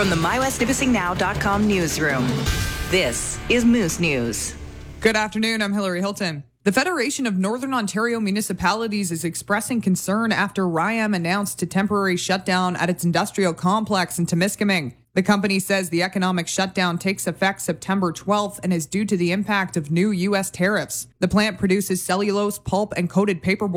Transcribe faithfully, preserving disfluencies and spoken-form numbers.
From the my west nipissing now dot com newsroom, this is Moose News. Good afternoon, I'm Hillary Hilton. The Federation of Northern Ontario Municipalities is expressing concern after R I A M announced a temporary shutdown at its industrial complex in Temiskaming. The company says the economic shutdown takes effect September twelfth and is due to the impact of new U S tariffs. The plant produces cellulose, pulp, and coated paperboard